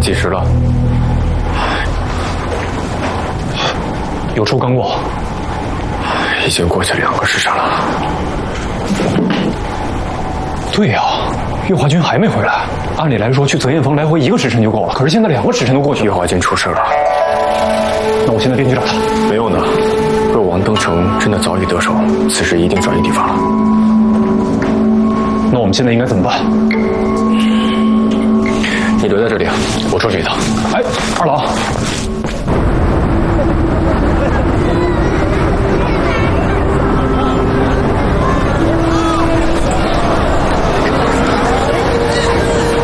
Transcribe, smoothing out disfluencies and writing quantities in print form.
几时了？ 有周刚过， 已经过去2个时辰了。 对呀，岳华军还没回来。按理来说，去泽艳峰来回1个时辰就够了，可是现在2个时辰都过去了。 岳华军出事了， 那我现在便去找他。 没用的。若王登城真的早已得手，此时一定转移地方了。 那我们现在应该怎么办？ 你留在这里，我出去一趟。 哎，二郎。